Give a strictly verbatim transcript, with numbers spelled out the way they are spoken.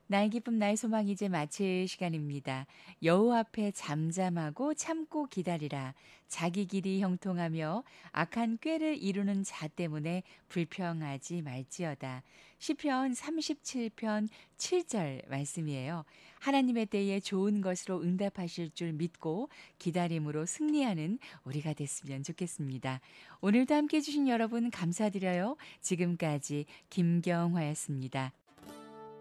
나의 기쁨 나의 소망 이제 마칠 시간입니다. 여호와 앞에 잠잠하고 참고 기다리라. 자기 길이 형통하며 악한 꾀를 이루는 자 때문에 불평하지 말지어다. 시편 삼십칠 편 칠 절 말씀이에요. 하나님의 때에 좋은 것으로 응답하실 줄 믿고 기다림으로 승리하는 우리가 됐으면 좋겠습니다. 오늘도 함께 해주신 여러분 감사드려요. 지금까지 김경화였습니다.